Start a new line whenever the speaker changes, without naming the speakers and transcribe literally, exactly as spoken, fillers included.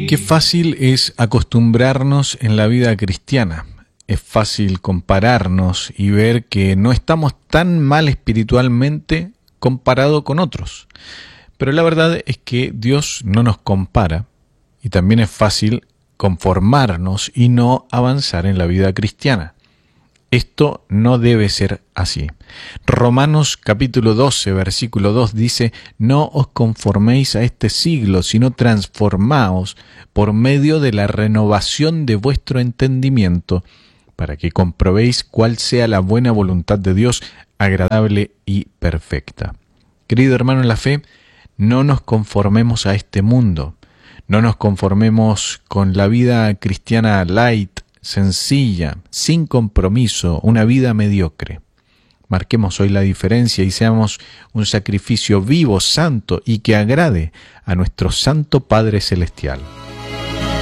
Qué fácil es acostumbrarnos en la vida cristiana. Es fácil compararnos y ver que no estamos tan mal espiritualmente comparado con otros. Pero la verdad es que Dios no nos compara, y también es fácil conformarnos y no avanzar en la vida cristiana. Esto no debe ser así. Romanos capítulo doce, versículo dos dice: no os conforméis a este siglo, sino transformaos por medio de la renovación de vuestro entendimiento, para que comprobéis cuál sea la buena voluntad de Dios, agradable y perfecta. Querido hermano en la fe, no nos conformemos a este mundo. No nos conformemos con la vida cristiana light, sencilla, sin compromiso, una vida mediocre. Marquemos hoy la diferencia y seamos un sacrificio vivo, santo y que agrade a nuestro Santo Padre Celestial.